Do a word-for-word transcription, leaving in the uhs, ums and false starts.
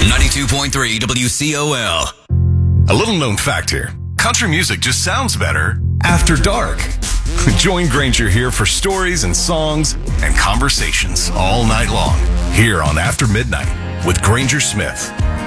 ninety-two point three W C O L. A little known fact here. Country music just sounds better after dark. Join Granger here for stories and songs and conversations all night long here on After Midnight with Granger Smith